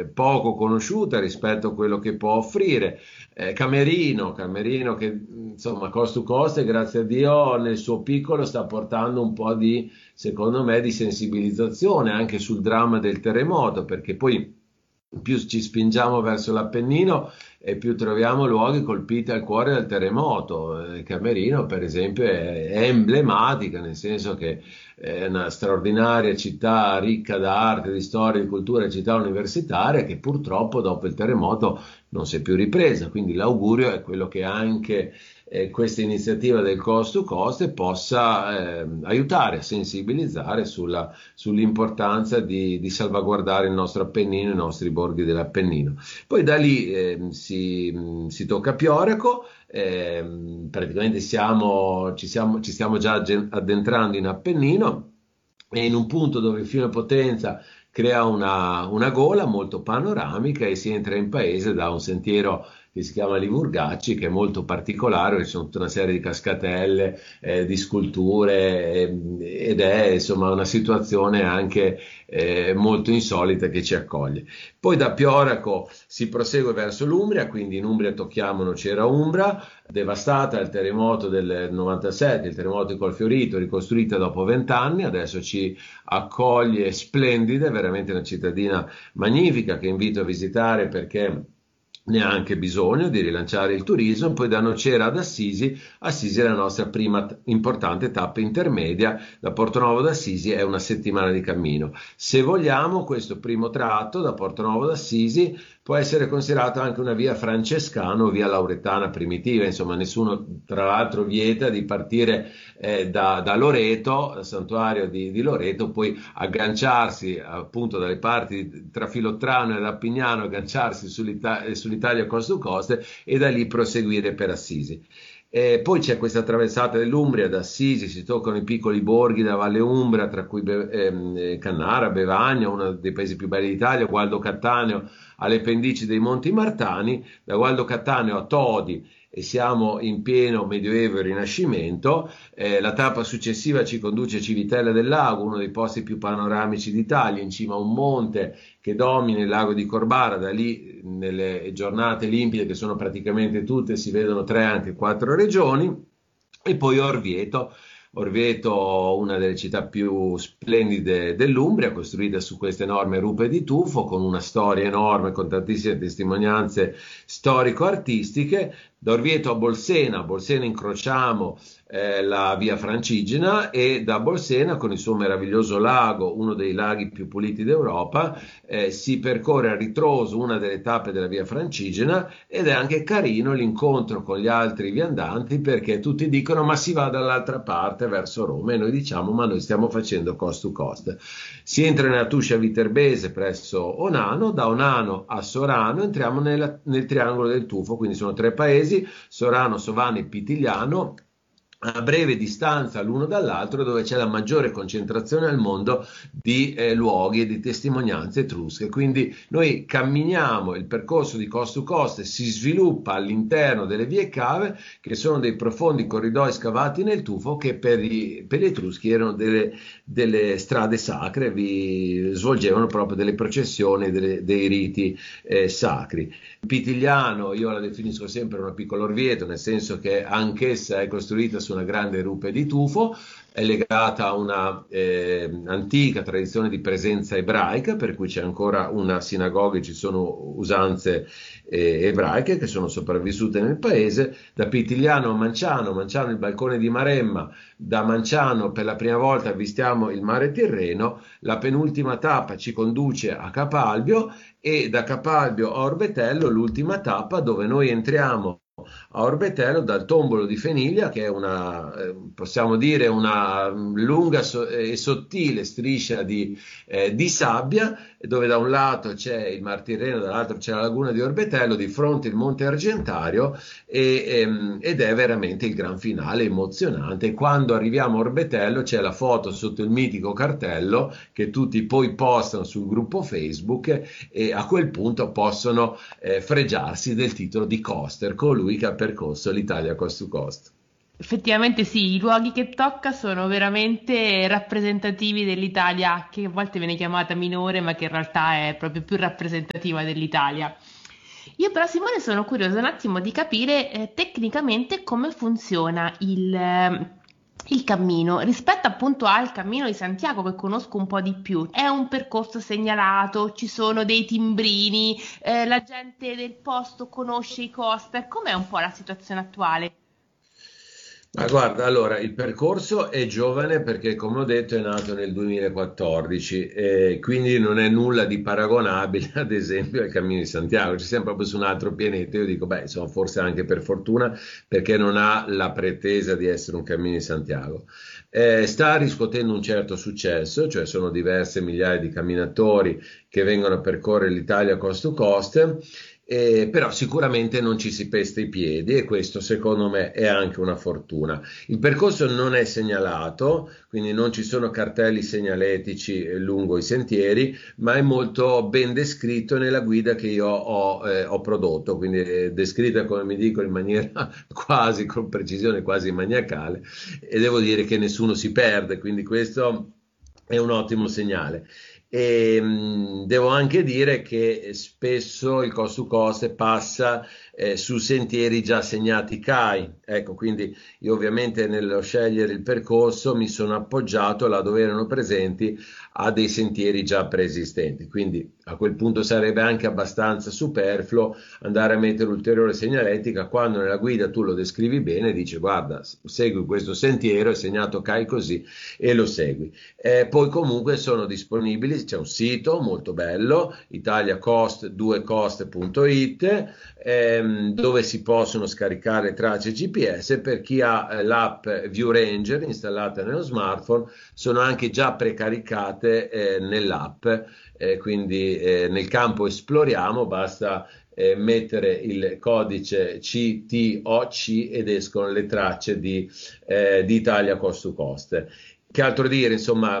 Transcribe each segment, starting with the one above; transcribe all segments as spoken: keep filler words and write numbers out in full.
eh, poco conosciuta rispetto a quello che può offrire. Eh, Camerino, Camerino che insomma cost to cost e grazie a Dio nel suo piccolo sta portando un po' di, secondo me, di sensibilizzazione anche sul dramma del terremoto, perché poi più ci spingiamo verso l'Appennino e più troviamo luoghi colpiti al cuore dal terremoto. Eh, Camerino, per esempio, è, è emblematica, nel senso che è una straordinaria città ricca d'arte, di storia, di cultura, città universitaria che purtroppo dopo il terremoto non si è più ripresa. Quindi l'augurio è quello che anche eh, questa iniziativa del Cost to Cost possa eh, aiutare a sensibilizzare sulla, sull'importanza di, di salvaguardare il nostro Appennino, i nostri borghi dell'Appennino. Poi da lì eh, si, si tocca Pioraco, eh, praticamente siamo, ci, siamo, ci stiamo già addentrando in Appennino e in un punto dove il fiume Potenza crea una, una gola molto panoramica e si entra in paese da un sentiero che si chiama Livurgacci, che è molto particolare, ci sono tutta una serie di cascatelle, eh, di sculture eh, ed è insomma una situazione anche eh, molto insolita che ci accoglie. Poi da Pioraco si prosegue verso l'Umbria, quindi in Umbria tocchiamo Nocera Umbra, devastata dal terremoto del novantasette, il terremoto di Colfiorito, ricostruita dopo vent'anni, adesso ci accoglie splendida, è veramente una cittadina magnifica che invito a visitare perché ne ha anche bisogno di rilanciare il turismo. Poi da Nocera ad Assisi, Assisi è la nostra prima t- importante tappa intermedia, da Portonovo ad Assisi è una settimana di cammino. Se vogliamo, questo primo tratto da Portonovo ad Assisi può essere considerato anche una via francescana o via lauretana primitiva, insomma nessuno tra l'altro vieta di partire eh, da, da Loreto, dal santuario di, di Loreto, poi agganciarsi appunto dalle parti tra Filottrano e Appignano, agganciarsi sull'Ita- sull'Italia Coast to Coast e da lì proseguire per Assisi. Eh, poi c'è questa traversata dell'Umbria da Assisi, si toccano i piccoli borghi della Valle Umbra, tra cui Be- ehm, Cannara, Bevagna, uno dei paesi più belli d'Italia, Gualdo Cattaneo, alle pendici dei Monti Martani, da Gualdo Cattaneo a Todi, e siamo in pieno Medioevo e Rinascimento. Eh, la tappa successiva ci conduce a Civitella del Lago, uno dei posti più panoramici d'Italia, in cima a un monte che domina il lago di Corbara. Da lì nelle giornate limpide, che sono praticamente tutte, si vedono tre, anche quattro regioni. E poi Orvieto, Orvieto, una delle città più splendide dell'Umbria, costruita su queste enorme rupe di tufo, con una storia enorme, con tantissime testimonianze storico-artistiche. Da Orvieto a Bolsena, a Bolsena incrociamo eh, la via Francigena e da Bolsena, con il suo meraviglioso lago, uno dei laghi più puliti d'Europa, eh, si percorre a ritroso una delle tappe della via Francigena ed è anche carino l'incontro con gli altri viandanti, perché tutti dicono ma si va dall'altra parte verso Roma e noi diciamo ma noi stiamo facendo cost to cost. Si entra nella Tuscia Viterbese presso Onano, da Onano a Sorano entriamo nella, nel triangolo del tufo, quindi sono tre paesi, Sorano, Sovano e Pitigliano, a breve distanza l'uno dall'altro, dove c'è la maggiore concentrazione al mondo di eh, luoghi e di testimonianze etrusche. Quindi noi camminiamo, il percorso di coast to coast si sviluppa all'interno delle vie cave, che sono dei profondi corridoi scavati nel tufo che per, i, per gli etruschi erano delle, delle strade sacre, vi svolgevano proprio delle processioni, delle, dei riti eh, sacri. Pitigliano io la definisco sempre una piccola Orvieto, nel senso che anch'essa è costruita su una grande rupe di tufo, è legata a una eh, antica tradizione di presenza ebraica, per cui c'è ancora una sinagoga e ci sono usanze eh, ebraiche che sono sopravvissute nel paese. Da Pitigliano a Manciano, Manciano il balcone di Maremma, da Manciano per la prima volta avvistiamo il mare Tirreno, la penultima tappa ci conduce a Capalbio e da Capalbio a Orbetello l'ultima tappa, dove noi entriamo a Orbetello dal tombolo di Feniglia, che è una, eh, possiamo dire, una lunga so- e sottile striscia di, eh, di sabbia, dove da un lato c'è il Mar Tirreno, dall'altro c'è la laguna di Orbetello, di fronte il Monte Argentario, e, ehm, ed è veramente il gran finale emozionante. Quando arriviamo a Orbetello c'è la foto sotto il mitico cartello che tutti poi postano sul gruppo Facebook, e a quel punto possono eh, fregiarsi del titolo di coaster, colui che ha percorso l'Italia coast to coast. Effettivamente sì, i luoghi che tocca sono veramente rappresentativi dell'Italia, che a volte viene chiamata minore, ma che in realtà è proprio più rappresentativa dell'Italia. Io però, Simone, sono curiosa un attimo di capire eh, tecnicamente come funziona il, eh, il cammino rispetto appunto al cammino di Santiago che conosco un po' di più. È un percorso segnalato, ci sono dei timbrini, eh, la gente del posto conosce i coster. Com'è un po' la situazione attuale? Ma guarda, allora, il percorso è giovane perché, come ho detto, è nato nel duemilaquattordici e quindi non è nulla di paragonabile, ad esempio, al Cammino di Santiago. Ci siamo proprio su un altro pianeta. Io dico, beh, insomma, forse anche per fortuna, perché non ha la pretesa di essere un Cammino di Santiago. Eh, sta riscuotendo un certo successo, cioè sono diverse migliaia di camminatori che vengono a percorrere l'Italia coast to coast. Eh, però sicuramente non ci si pesta i piedi e questo secondo me è anche una fortuna. Il percorso non è segnalato, quindi non ci sono cartelli segnaletici eh, lungo i sentieri, ma è molto ben descritto nella guida che io ho, eh, ho prodotto, quindi è descritta, come mi dico, in maniera quasi con precisione, quasi maniacale, e devo dire che nessuno si perde, quindi questo è un ottimo segnale. E, mh, devo anche dire che spesso il cost to cost passa eh, su sentieri già segnati C A I. Ecco, quindi io ovviamente nello scegliere il percorso mi sono appoggiato là dove erano presenti a dei sentieri già preesistenti. Quindi a quel punto sarebbe anche abbastanza superfluo andare a mettere ulteriore segnaletica quando nella guida tu lo descrivi bene e dici guarda, segui questo sentiero, è segnato C A I così e lo segui. Eh, poi comunque sono disponibili, c'è un sito molto bello, italiacost due cost punto it, ehm, dove si possono scaricare tracce G P S. Per chi ha eh, l'app View Ranger installata nello smartphone, sono anche già precaricate eh, nell'app, eh, quindi eh, nel campo esploriamo, basta eh, mettere il codice C T O C ed escono le tracce di, eh, di Italia Coast to Coast. Che altro dire? Insomma,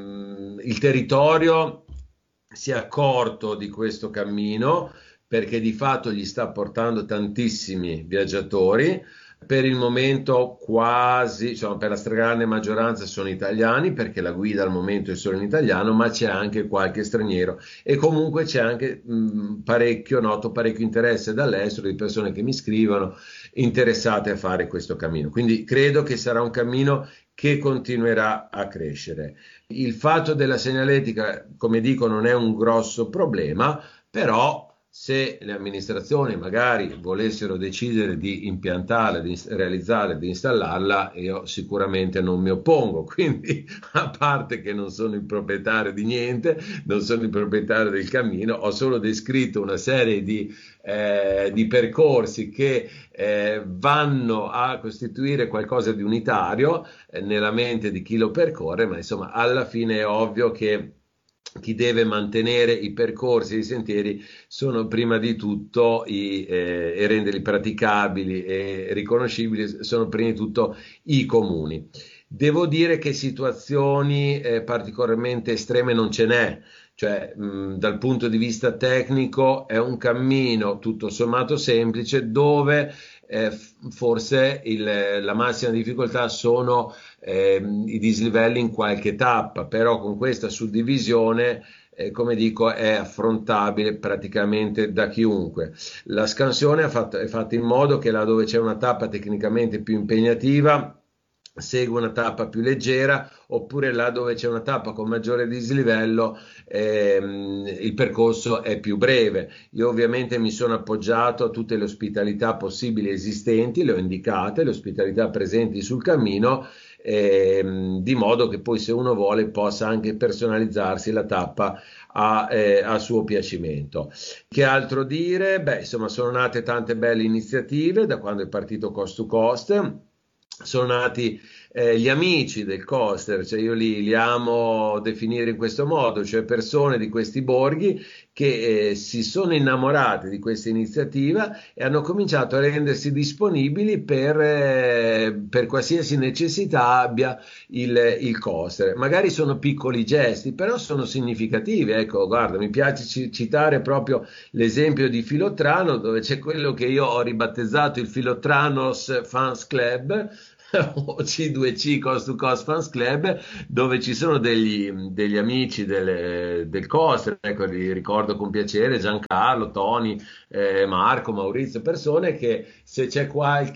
mh, il territorio si è accorto di questo cammino perché di fatto gli sta portando tantissimi viaggiatori. Per il momento quasi, insomma, per la stragrande maggioranza sono italiani perché la guida al momento è solo in italiano, ma c'è anche qualche straniero e comunque c'è anche mh, parecchio, noto parecchio interesse dall'estero di persone che mi scrivono interessate a fare questo cammino. Quindi credo che sarà un cammino che continuerà a crescere. Il fatto della segnaletica, come dico, non è un grosso problema, però se le amministrazioni magari volessero decidere di impiantarla, di realizzarla, di installarla, io sicuramente non mi oppongo. Quindi, a parte che non sono il proprietario di niente, non sono il proprietario del cammino, ho solo descritto una serie di, eh, di percorsi che eh, vanno a costituire qualcosa di unitario eh, nella mente di chi lo percorre, ma insomma alla fine è ovvio che chi deve mantenere i percorsi e i sentieri sono prima di tutto i, eh, e renderli praticabili e riconoscibili sono prima di tutto i comuni. Devo dire che situazioni eh, particolarmente estreme non ce n'è, cioè mh, dal punto di vista tecnico è un cammino tutto sommato semplice dove eh, forse il, la massima difficoltà sono eh, i dislivelli in qualche tappa, però con questa suddivisione eh, come dico, è affrontabile praticamente da chiunque. La scansione è fatta, è fatta in modo che là dove c'è una tappa tecnicamente più impegnativa segue una tappa più leggera, oppure là dove c'è una tappa con maggiore dislivello ehm, il percorso è più breve. Io ovviamente mi sono appoggiato a tutte le ospitalità possibili esistenti, le ho indicate, le ospitalità presenti sul cammino, ehm, di modo che poi se uno vuole possa anche personalizzarsi la tappa a, eh, a suo piacimento. Che altro dire? Beh, insomma, sono nate tante belle iniziative da quando è partito Coast to Coast. Sono nati eh, gli amici del coaster, cioè io li, li amo definire in questo modo, cioè persone di questi borghi che eh, si sono innamorate di questa iniziativa e hanno cominciato a rendersi disponibili per, eh, per qualsiasi necessità abbia il, il coaster. Magari sono piccoli gesti, però sono significativi. Ecco, guarda, mi piace ci- citare proprio l'esempio di Filottrano, dove c'è quello che io ho ribattezzato il Filotranos Fans Club, o C due C Cost to Cost Fans Club, dove ci sono degli, degli amici del, del Coster, ecco, li ricordo con piacere, Giancarlo, Tony, eh, Marco, Maurizio, persone che se c'è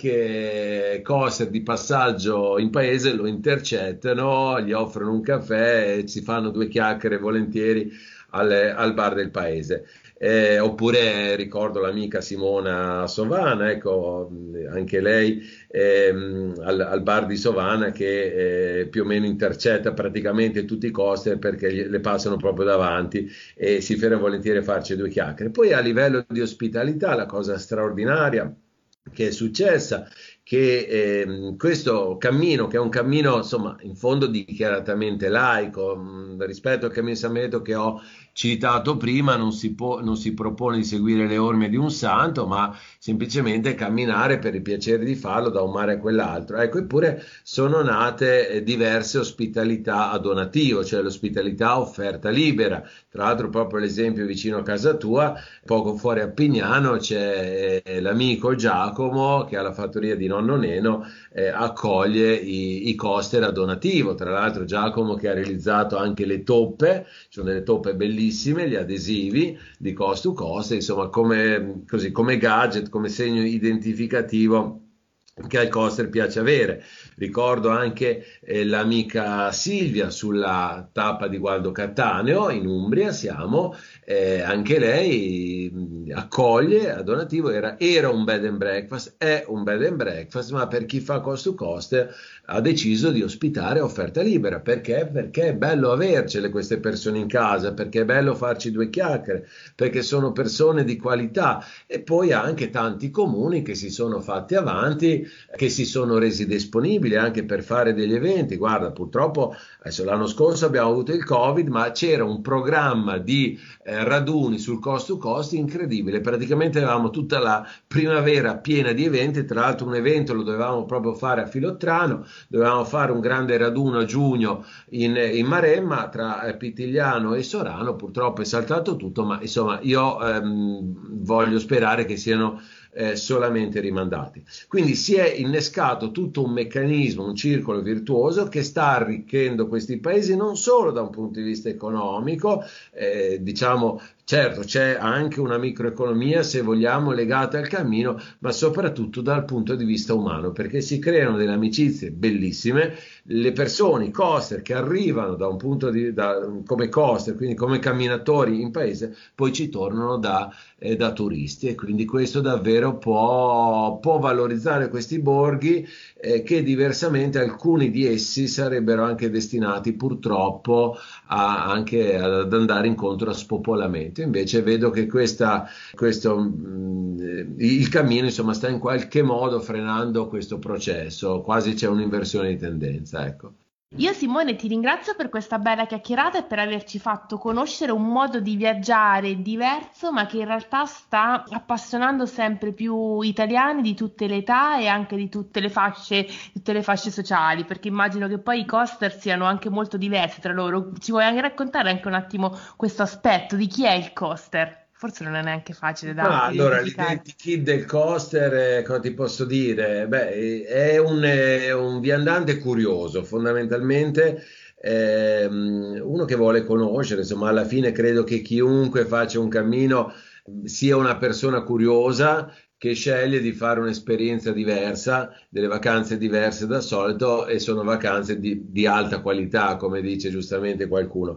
qualche Coster di passaggio in paese lo intercettano, gli offrono un caffè e si fanno due chiacchiere volentieri al, al bar del paese. Eh, oppure ricordo l'amica Simona Sovana, ecco, anche lei ehm, al, al bar di Sovana che eh, più o meno intercetta praticamente tutti i costi perché gli- le passano proprio davanti e si ferma volentieri a farci due chiacchiere. Poi a livello di ospitalità, la cosa straordinaria che è successa, che ehm, questo cammino, che è un cammino insomma in fondo dichiaratamente laico, mh, rispetto al cammino di San Benedetto che ho citato prima, non si può, non si propone di seguire le orme di un santo, ma semplicemente camminare per il piacere di farlo da un mare a quell'altro. Ecco, eppure sono nate eh, diverse ospitalità a donativo, cioè l'ospitalità offerta libera. Tra l'altro, proprio l'esempio vicino a casa tua, poco fuori a Pignano, c'è eh, l'amico Giacomo che ha la fattoria di nonno Neno, eh, accoglie i, i coster a donativo. Tra l'altro, Giacomo che ha realizzato anche le toppe, ci sono delle toppe bellissime, gli adesivi di cost to cost, insomma, come, così, come gadget, come segno identificativo che al coster piace avere. Ricordo anche eh, l'amica Silvia sulla tappa di Gualdo Cattaneo, in Umbria siamo, eh, anche lei mh, accoglie a donativo, era, era un bed and breakfast, è un bed and breakfast, ma per chi fa cost to cost ha deciso di ospitare a offerta libera. Perché? Perché è bello avercele queste persone in casa, perché è bello farci due chiacchiere, perché sono persone di qualità. E poi anche tanti comuni che si sono fatti avanti, che si sono resi disponibili anche per fare degli eventi. Guarda, purtroppo adesso l'anno scorso abbiamo avuto il Covid, ma c'era un programma di eh, raduni sul cost to cost incredibile. Praticamente avevamo tutta la primavera piena di eventi. Tra l'altro un evento lo dovevamo proprio fare a Filottrano, dovevamo fare un grande raduno a giugno in, in Maremma tra eh, Pitigliano e Sorano. Purtroppo è saltato tutto, ma insomma io ehm, voglio sperare che siano eh, solamente rimandati. Quindi si è innescato tutto un meccanismo, un circolo virtuoso che sta arricchendo questi paesi non solo da un punto di vista economico, eh, diciamo. Certo, c'è anche una microeconomia, se vogliamo, legata al cammino, ma soprattutto dal punto di vista umano, perché si creano delle amicizie bellissime. Le persone, i coster che arrivano da un punto di da, come coster, quindi come camminatori in paese, poi ci tornano da, eh, da turisti, e quindi questo davvero può, può valorizzare questi borghi eh, che diversamente alcuni di essi sarebbero anche destinati purtroppo a, anche ad andare incontro a spopolamento. Invece vedo che questa, questo, mh, il cammino insomma sta in qualche modo frenando questo processo, quasi c'è un'inversione di tendenza, ecco. Io Simone ti ringrazio per questa bella chiacchierata e per averci fatto conoscere un modo di viaggiare diverso, ma che in realtà sta appassionando sempre più italiani di tutte le età e anche di tutte le fasce, tutte le fasce sociali, perché immagino che poi i coaster siano anche molto diversi tra loro. Ci vuoi anche raccontare anche un attimo questo aspetto di chi è il coaster? Forse non è neanche facile da Ma allora, identificare. l'identikit del coaster, eh, cosa ti posso dire? Beh, è un, è un viandante curioso, fondamentalmente, ehm, uno che vuole conoscere, insomma, alla fine credo che chiunque faccia un cammino sia una persona curiosa che sceglie di fare un'esperienza diversa, delle vacanze diverse dal solito, e sono vacanze di, di alta qualità, come dice giustamente qualcuno.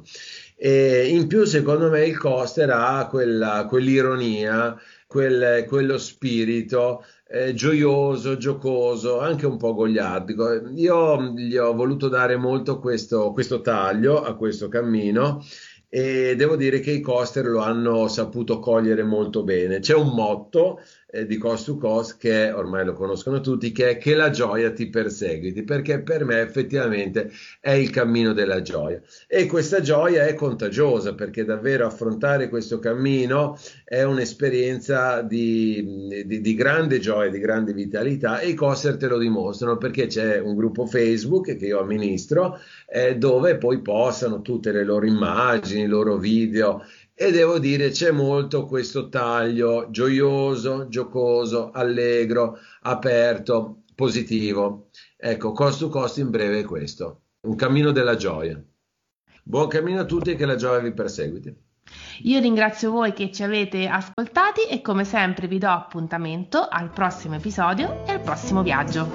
E in più, secondo me, il coaster ha quella, quell'ironia, quel- quello spirito eh, gioioso, giocoso, anche un po' gogliardico. Io gli ho voluto dare molto questo, questo taglio a questo cammino, e devo dire che i coaster lo hanno saputo cogliere molto bene. C'è un motto eh, di Cost to Cost che ormai lo conoscono tutti, che è che la gioia ti perseguiti, perché per me effettivamente è il cammino della gioia. E questa gioia è contagiosa, perché davvero affrontare questo cammino è un'esperienza di, di, di grande gioia, di grande vitalità, e i coaster te lo dimostrano, perché c'è un gruppo Facebook che io amministro, eh, dove poi postano tutte le loro immagini, i loro video, e devo dire c'è molto questo taglio gioioso, giocoso, allegro, aperto, positivo. Ecco, cost to cost in breve è questo, un cammino della gioia. Buon cammino a tutti e che la gioia vi perseguiti. Io ringrazio voi che ci avete ascoltati e come sempre vi do appuntamento al prossimo episodio e al prossimo viaggio.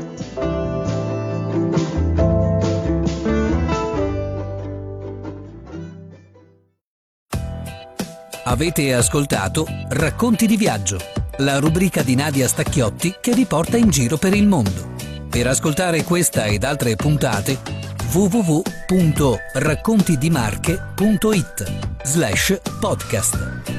Avete ascoltato Racconti di viaggio, la rubrica di Nadia Stacchiotti che vi porta in giro per il mondo. Per ascoltare questa ed altre puntate w w w punto raccontidimarche punto it slash podcast.